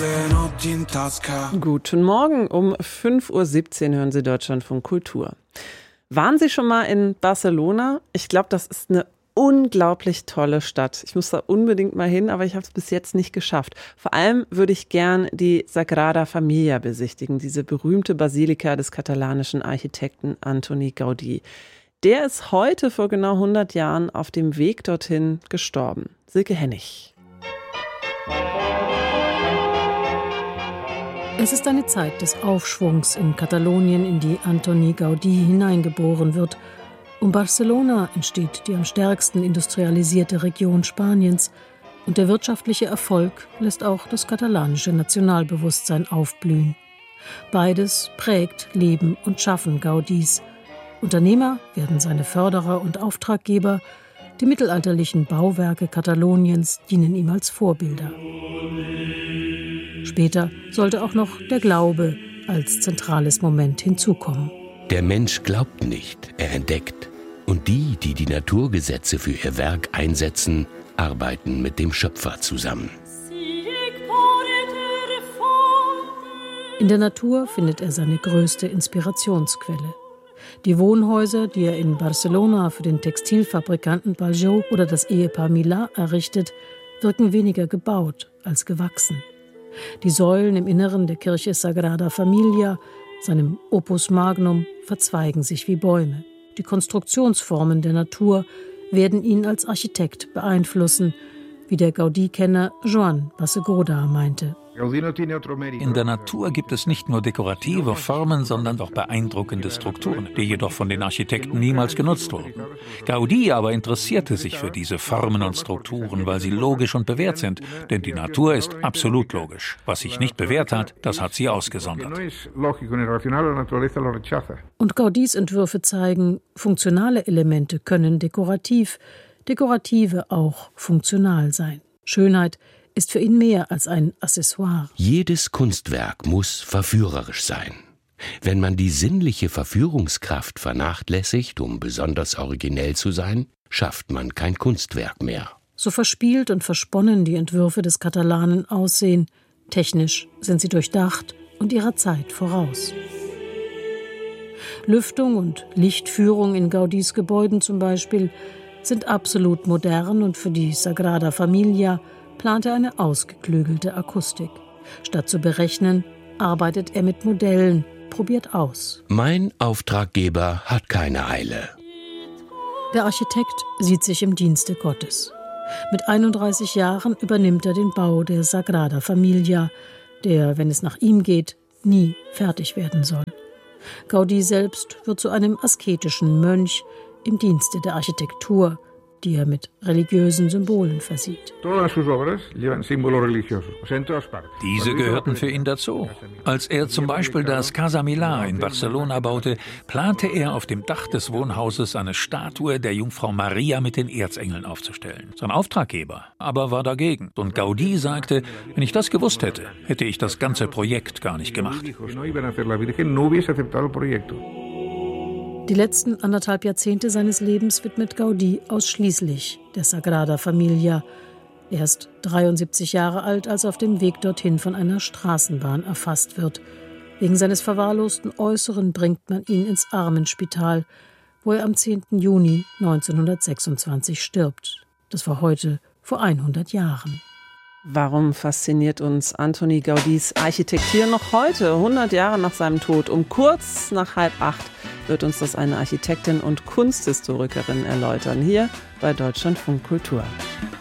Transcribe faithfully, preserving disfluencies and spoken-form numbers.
Guten Morgen, um fünf Uhr siebzehn hören Sie Deutschlandfunk Kultur. Waren Sie schon mal in Barcelona? Ich glaube, das ist eine unglaublich tolle Stadt. Ich muss da unbedingt mal hin, aber ich habe es bis jetzt nicht geschafft. Vor allem würde ich gern die Sagrada Familia besichtigen, diese berühmte Basilika des katalanischen Architekten Antoni Gaudí. Der ist heute vor genau hundert Jahren auf dem Weg dorthin gestorben. Silke Hennig. Es ist eine Zeit des Aufschwungs in Katalonien, in die Antoni Gaudí hineingeboren wird. Um Barcelona entsteht die am stärksten industrialisierte Region Spaniens und der wirtschaftliche Erfolg lässt auch das katalanische Nationalbewusstsein aufblühen. Beides prägt Leben und Schaffen Gaudís. Unternehmer werden seine Förderer und Auftraggeber. Die mittelalterlichen Bauwerke Kataloniens dienen ihm als Vorbilder. Später sollte auch noch der Glaube als zentrales Moment hinzukommen. Der Mensch glaubt nicht, er entdeckt. Und die, die die Naturgesetze für ihr Werk einsetzen, arbeiten mit dem Schöpfer zusammen. In der Natur findet er seine größte Inspirationsquelle. Die Wohnhäuser, die er in Barcelona für den Textilfabrikanten Peugeot oder das Ehepaar Milà errichtet, wirken weniger gebaut als gewachsen. Die Säulen im Inneren der Kirche Sagrada Familia, seinem Opus Magnum, verzweigen sich wie Bäume. Die Konstruktionsformen der Natur werden ihn als Architekt beeinflussen, wie der Gaudí-Kenner Joan Bassegoda meinte. In der Natur gibt es nicht nur dekorative Formen, sondern auch beeindruckende Strukturen, die jedoch von den Architekten niemals genutzt wurden. Gaudí aber interessierte sich für diese Formen und Strukturen, weil sie logisch und bewährt sind, denn die Natur ist absolut logisch. Was sich nicht bewährt hat, das hat sie ausgesondert. Und Gaudís Entwürfe zeigen, funktionale Elemente können dekorativ, dekorative auch funktional sein. Schönheit ist für ihn mehr als ein Accessoire. Jedes Kunstwerk muss verführerisch sein. Wenn man die sinnliche Verführungskraft vernachlässigt, um besonders originell zu sein, schafft man kein Kunstwerk mehr. So verspielt und versponnen die Entwürfe des Katalanen aussehen. Technisch sind sie durchdacht und ihrer Zeit voraus. Lüftung und Lichtführung in Gaudís Gebäuden zum Beispiel sind absolut modern und für die Sagrada Familia plant er eine ausgeklügelte Akustik. Statt zu berechnen, arbeitet er mit Modellen, probiert aus. Mein Auftraggeber hat keine Eile. Der Architekt sieht sich im Dienste Gottes. Mit einunddreißig Jahren übernimmt er den Bau der Sagrada Familia, der, wenn es nach ihm geht, nie fertig werden soll. Gaudí selbst wird zu einem asketischen Mönch im Dienste der Architektur, die er mit religiösen Symbolen versieht. Diese gehörten für ihn dazu. Als er zum Beispiel das Casa Milà in Barcelona baute, plante er auf dem Dach des Wohnhauses eine Statue der Jungfrau Maria mit den Erzengeln aufzustellen. Sein Auftraggeber aber war dagegen. Und Gaudí sagte, wenn ich das gewusst hätte, hätte ich das ganze Projekt gar nicht gemacht. Die letzten anderthalb Jahrzehnte seines Lebens widmet Gaudí ausschließlich der Sagrada Familia. Er ist dreiundsiebzig Jahre alt, als er auf dem Weg dorthin von einer Straßenbahn erfasst wird. Wegen seines verwahrlosten Äußeren bringt man ihn ins Armenspital, wo er am zehnten Juni neunzehnhundertsechsundzwanzig stirbt. Das war heute vor hundert Jahren. Warum fasziniert uns Antoni Gaudís Architektur noch heute, hundert Jahre nach seinem Tod? Um kurz nach halb acht wird uns das eine Architektin und Kunsthistorikerin erläutern, hier bei Deutschlandfunk Kultur.